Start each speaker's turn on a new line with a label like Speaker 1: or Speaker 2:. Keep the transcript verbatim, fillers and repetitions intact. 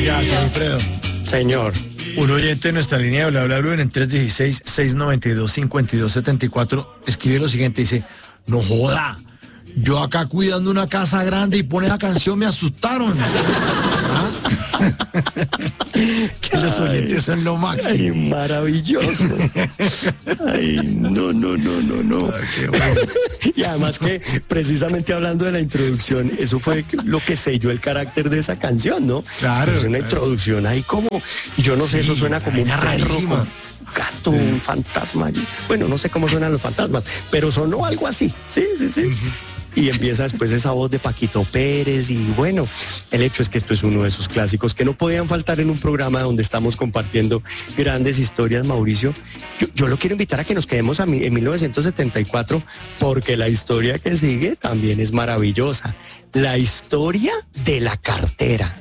Speaker 1: Oiga, señor Alfredo.
Speaker 2: Señor.
Speaker 1: Un oyente de nuestra línea de bla bla bla en el tres uno seis, seis nueve dos, cinco dos siete cuatro escribe lo siguiente, dice, no joda, yo acá cuidando una casa grande y pone la canción, me asustaron. ¿Ah? Que los oyentes son lo máximo.
Speaker 2: Ay, maravilloso. Ay, no, no, no, no, no.
Speaker 1: Ay, qué bueno.
Speaker 2: Y además que precisamente hablando de la introducción, eso fue lo que selló el carácter de esa canción, ¿no?
Speaker 1: Claro.
Speaker 2: Es una
Speaker 1: claro.
Speaker 2: introducción ahí como, y yo no sé,
Speaker 1: Sí,
Speaker 2: eso suena como un
Speaker 1: vaina
Speaker 2: perro,
Speaker 1: rarísima.
Speaker 2: como un gato, un fantasma. Bueno, no sé cómo suenan los fantasmas, pero sonó algo así. Sí, sí, sí. Uh-huh. Y empieza después esa voz de Paquito Pérez y bueno, el hecho es que esto es uno de esos clásicos que no podían faltar en un programa donde estamos compartiendo grandes historias, Mauricio. Yo, yo lo quiero invitar a que nos quedemos a mi, en mil novecientos setenta y cuatro porque la historia que sigue también es maravillosa. La historia de la cartera.